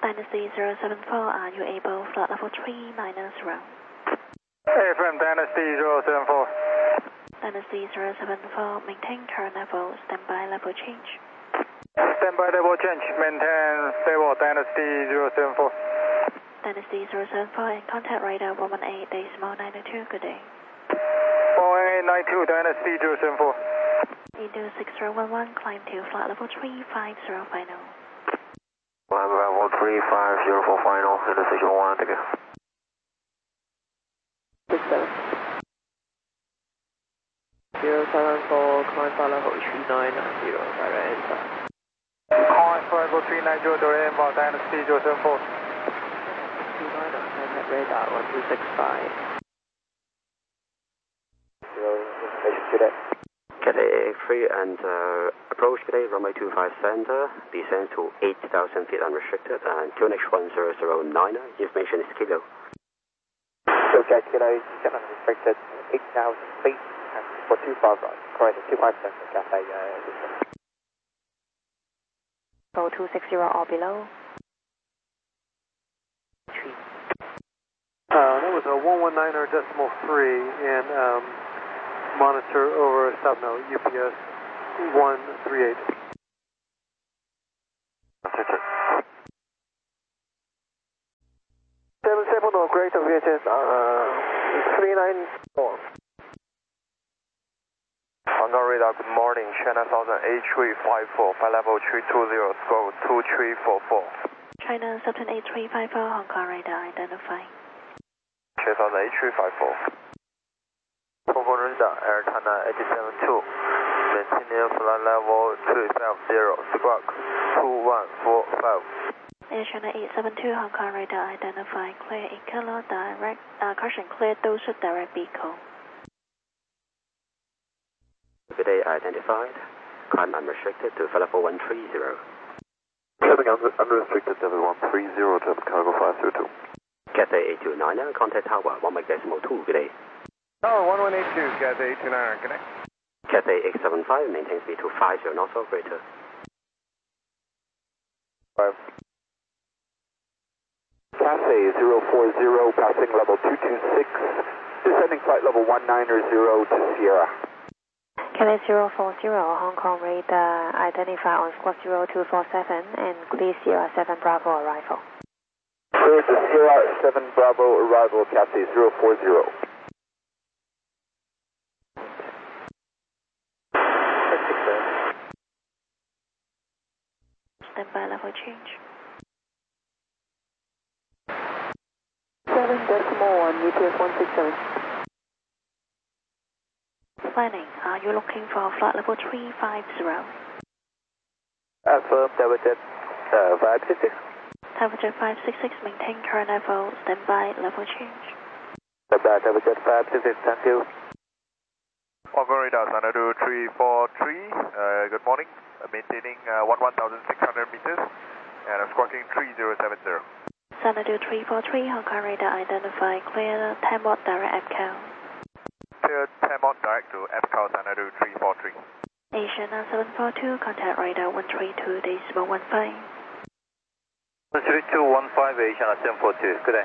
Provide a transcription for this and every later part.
Dynasty 074, are you able flight level 390? AFM Dynasty 074. Dynasty 074, maintain current level, standby level change. Standby level change, maintain stable Dynasty 074. Dynasty 074 and contact radar 118.92, good day. 1892 Dynasty 074. Into 6011, climb to flight level 350 final. Level 350 final, into 611, take care. 074, climb flight level 3990, direct enter. Climb flight level 390, direct enter, Dynasty 074. 29, contact radar 1265. Cadet. Cadet 3 and approach today, runway 25 center, descend to 8,000 feet unrestricted, and QNH 1009, information is kilo. Okay, kilo, 7 unrestricted, 8,000 feet, and for 25 right, correct, 25 center, Cathay, 260 or below. That was a 119.3 and monitor over subnode UPS 138. 77 or greater VHS 394. Honda radar, good morning, China Southern A354, flight level 320, score 2344. China Southern A354, Hong Kong radar identify. China Southern A354. Hong Kong radar, Air China 872, maintaining flight level 350, squawk 2145. Air China 872, Hong Kong radar identify, clear in color, direct, caution clear, those should direct vehicle. Good day identified, climb unrestricted to flight level 130. Climbing unrestricted level 130 to cargo 502. Cathay 829, contact tower 1.2, good day. Tower 1182, Cathay 829, connect. Cathay 875, maintain speed to 50 knots or greater. 5. Cathay 040, passing level 226, descending flight level 190 to Sierra. Cathay 040, Hong Kong radar identify on squawk 0247 and clear Sierra 7 Bravo arrival. Clear to Sierra 7 Bravo arrival, Cathay 040. Standby level change. 7.1, UPS 167. Planning, are you looking for flight level 350? Affirm, Tower Jet 566. Tower Jet 566, maintain current level, standby level change. Tower Jet 566, thank you. Hong Kong radar, Xanadu 343, good morning, maintaining 11,600 meters, and I'm squawking 3070. Xanadu 343, Hong Kong radar identify, clear 10 watt direct EPCAL. Clear 10 mode direct to EPCAL Xanadu 343. Asian 742, contact radar 132.15. 13215, Asian 742, good day.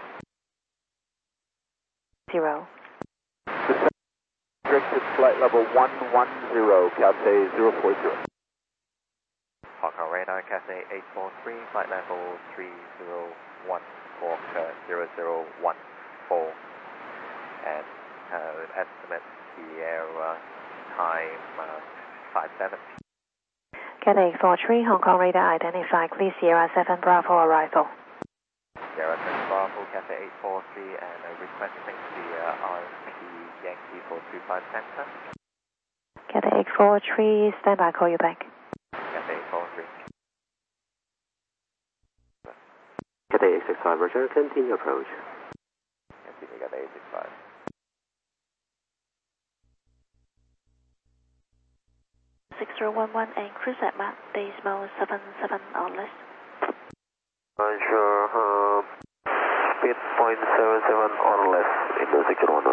0. Restricted flight level 110, Cathay 040. Hong Kong radar, Cathay 843, flight level 301, Squawk 0014, and estimate Sierra time 57. Cathay 843, Hong Kong radar identify, clear Sierra 7 Bravo arrival. Sierra 7 Bravo, Cathay 843, and requesting the RP Yankee for 25 center. Cathay 843, standby, call you back. Cathay 843. Cathay 865, Roger, continue approach. Continue, Cathay 865. and cruise at Mach Decimal 77 or less. Sure, speed 0.77 or less in the 611.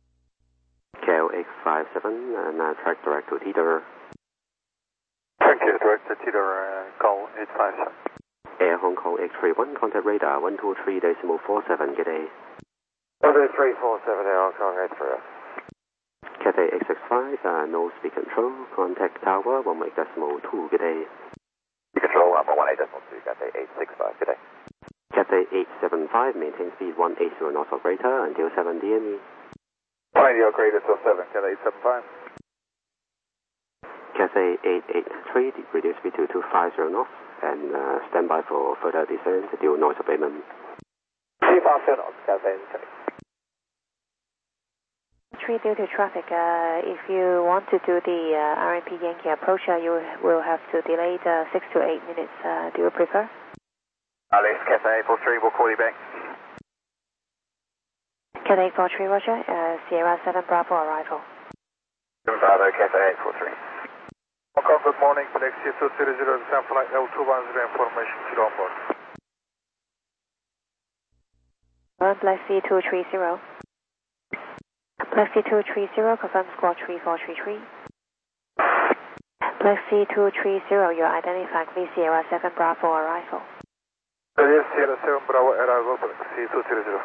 KL857 and track direct to Teeter. Thank you. direct to Tito, call 857. Air Hong Kong X31, contact radar 123.47, good day. 12347 Air Hong Kong X3. Cathay X65, no speed control, contact tower 18.2, good day. Speed control, 18.2, Cathay 865, good day. Cathay 875, maintain speed 180 knots or greater until 7 DME. 180 greater till 7, Cathay 875. Cathay 883, reduce speed to 250 knots and stand by for further descent due noise abatement. 250 knots, Cathay 3 due to traffic, if you want to do the RMP Yankee approach, you will have to delay the 6 to 8 minutes. Do you prefer? Alex, Cathay 843, we'll call you back. Cathay 843, Roger. Sierra 7 Bravo arrival. Bravo, Cathay 843. Hong Kong, good morning. Taxi 230, San Flight L210 information to on board. Black Sea 230. Black Sea 230, confirm squawk 3433. Black Sea 230, your identified please Sierra 7 Bravo arrival. Yes, Sierra 7 Bravo arrival, Black Sea 230.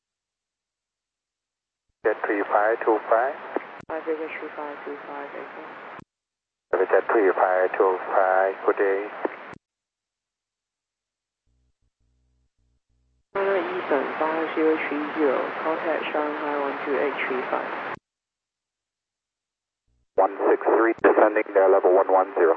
Jet 3525. 5352584. Jet 3525, good day. China Eastern 5030, contact Shanghai 12835. 163, descending there, level 110.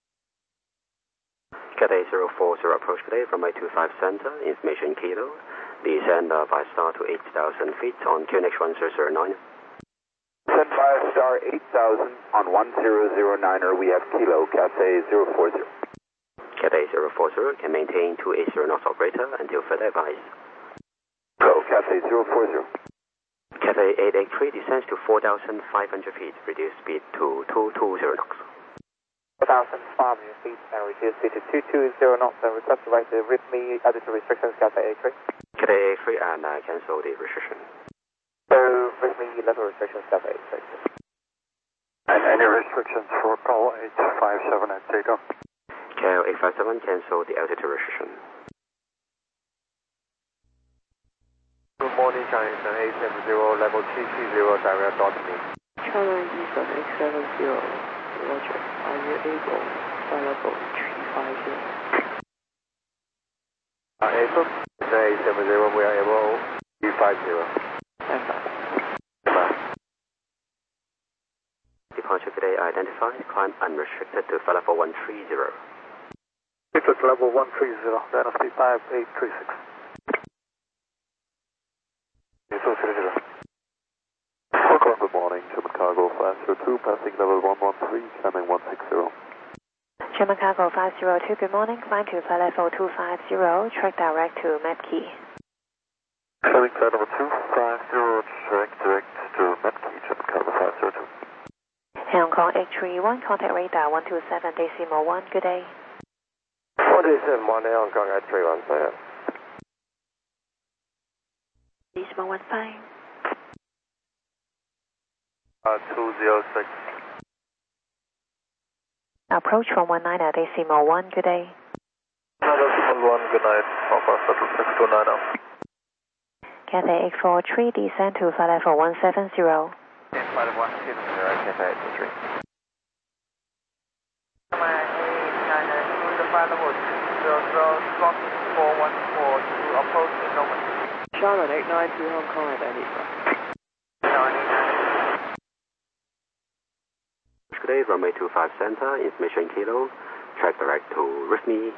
Cathay 040, approach today from my 25 center, information kilo. Descend by star to 8,000 feet on QNH 1009. Send by star 8,000 on 1009er, we have kilo, Cathay 040. Cathay 040 can maintain 280 knots or greater until further advice. Go, Cathay 040. Cathay 883 descends to 4,500 feet, reduce speed to 220 knots. 4,500 feet and reduce speed to 220 knots and request the right to RIPME, added to restrictions, Cathay 83. Cathay 83 and cancel the restriction. So, RIPME level restrictions, Cathay 83. And any restrictions for call 857 at takeoff? KL 857, cancel the altitude restriction. Good morning, China Eastern 870, level 220, direct dot me. China Eastern X70, Roger. Are you able? Flight level 350. Able? China 870, we are able 350. Stand by. Departure today identified, climb unrestricted to flight level 130. This is level 130, Dynasty 5836. 230. Hong Kong, good morning, German Cargo 502, passing level 113, climbing 160. German Cargo 502, good morning. Climb to flight level 250, track direct to Mapkey. Climbing flight level 250, track direct to Mapkey, German Cargo 502. Hong Kong 831, contact radar 127.1, good day. 127, Hong Kong 831, sir. Decimal 15. 206. Approach from 19.1, good day. 1, good night. Alpha Shuttle 629. Cathay 843, descend to flight level 170. Flight 170, Cathay 843. Flight level 200, slot 414 to approach in Norman. Charlotte 892 Hong Kong identified. Today, runway 25 center, information kilo, track direct to RIFME.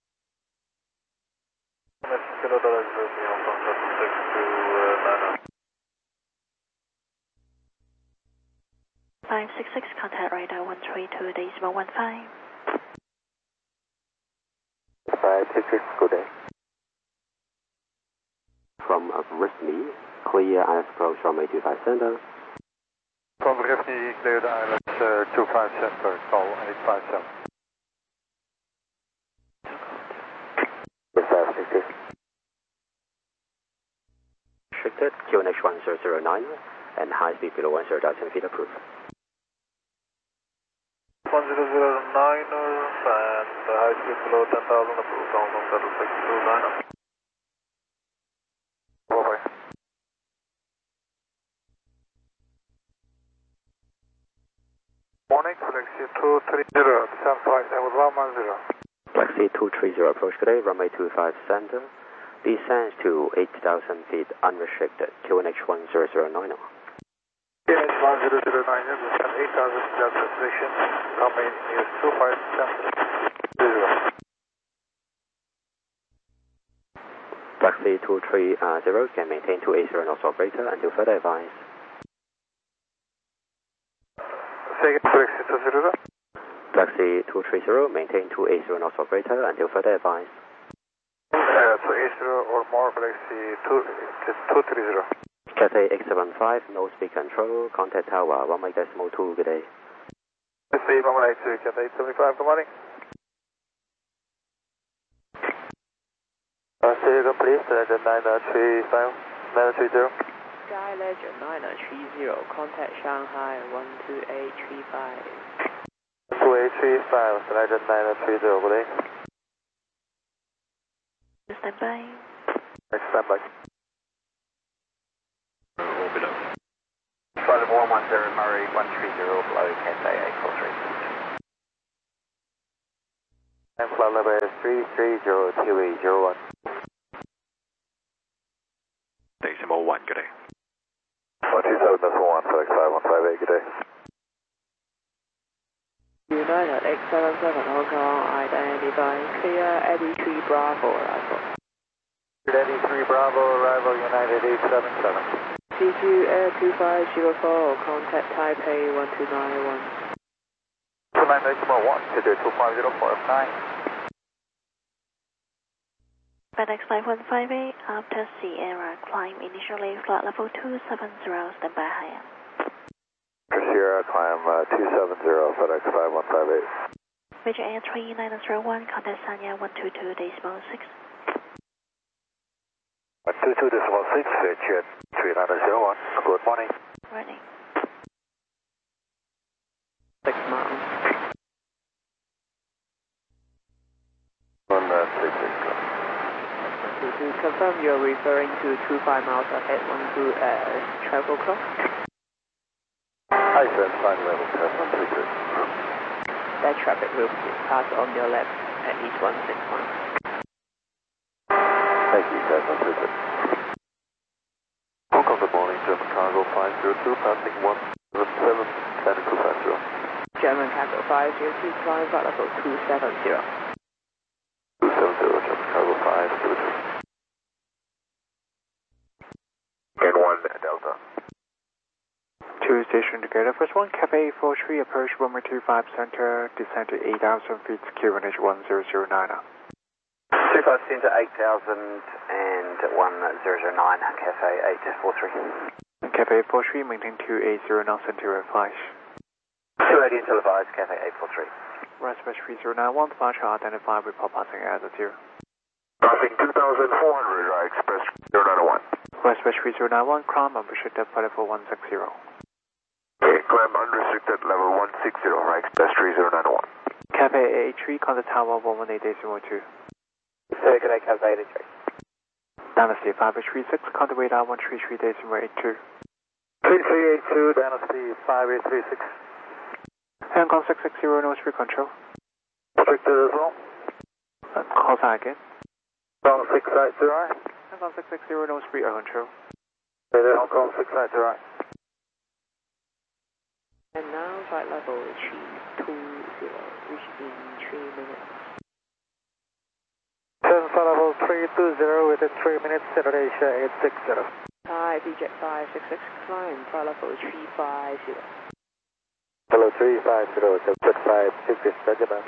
Kilo Dollar RIFME, Hong Kong Shuttle 629. 566, contact radar 132.15. 566, good day. From RIFME, clear ILS approach runway 25 center. From RIFME, cleared ILS 25 center, call 857. Yes, 566. Restricted, QNH 1009, and high speed below 10,000 feet approved. 1009ers and the high speed below 10,000 approved down from Shuttle 629. Over. Morning, Flexi 230, descent flight level 110. Flexi 230, approach today, runway 25 center. Descends to 8,000 feet unrestricted, QNH 10090. QNH 10090, descend 8,000 feet at position, runway news 25 center. 0. Flexi 230 can maintain 280 knots operator until further advice. Second, Flexi 230. Flexi 230, maintain 280 knots operator until further advice. 280 or more, Flexi 230. Cathay X75, no speed control, contact tower 1.2, good day. Cathay 182, Cathay 75, good morning. Say again please, Legend 935, 930. Sky Legend 930, contact Shanghai 12835. 2835, Legend 930, good day. Stand by. Stand by. Below. Charlie 110, Murray 130, below Cathay 843. And flight level is 330, TWA 01. Decimal 1, good day. 127.1, Felix 5158, good day. United X77 Hong Kong, identify clear Eddie 3 Bravo arrival. Eddie 3 Bravo, arrival United 877. CQ Air 2504, contact Taipei 1291. 29.1, to do 25049. FedEx 5158, after Sierra, climb initially flight level 270, stand by higher. Sierra, climb 270, FedEx 5158. Major Air 3901, contact Sanya 122.6. 122.6, Jet 3901, good morning. Running. 6 miles. 166. To confirm, you're referring to 25 miles ahead, 12 travel clock. Hi, sir, flight level 133. That traffic will pass on your left at least 161. Thank you, guys, 133. Hong Kong, good morning, German Cargo 502, passing 177, China 250. German Cargo 502, flying flight level 270. 270, German Cargo 502. And 1 Delta. 2 station together. First one, Cafe 843, approach runway 25 center, descend to 8,000 feet, QNH 1009. 25 center 8,000 and 1009, Cafe 843. Cafe 843, maintain 280 knots until advice. 280 until advised, Cafe 843. Westwest 3091, departure identified, report passing as a 0. Passing 2,400, Express 091. Westwest 3091, climb unrestricted flight level 160. Okay, climb unrestricted level 160, Express 3091. Cafe 883, contact tower 118.2. Good day, Cathay 83. Dynasty 5836, contact radar 133.82. 3382, Dynasty 5836. Hong Kong 660, no speed control. Restricted as well. Call sign again. Hong Kong 680. Hong Kong 660, no speed control. Hong Kong 680. And now flight level 320, which in 3 minutes. Flight level 320 within 3 minutes, Saturday Asia 860. Hi, BJet 566, climb flight level 350. Hello 350, 756, Benjamin.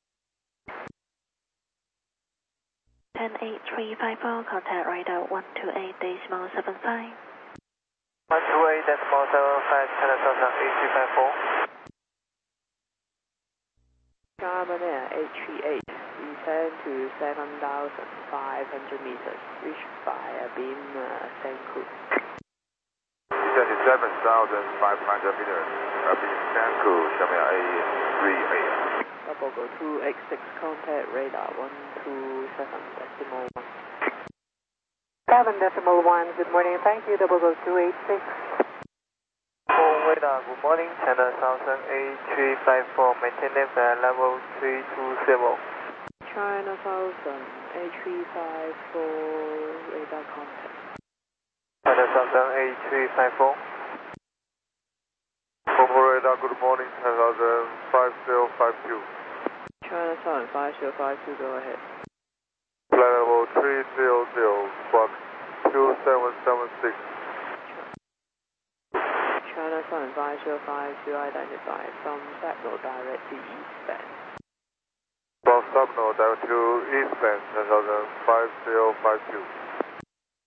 108.354, contact radar 128.75. 128.75, China 8354. Garmin Air 838, descend to 7,500 meters, reached via beam Senku. Descend 27,500 meters. Descend to Shamia A3A. Double go 286, contact radar 127.1. 7.1, good morning, thank you, double go 286. Radar, good morning, China Southern A354, maintenance at level 320. China Southern A354, radar contact. China Southern A354. Radar, good morning, 10,5052. China Southern 5052, go ahead. Flight level 300, Fox 2776. China Southern 5052, identify from Subno direct to eastbound. From Subno direct to eastbound, 10,5052.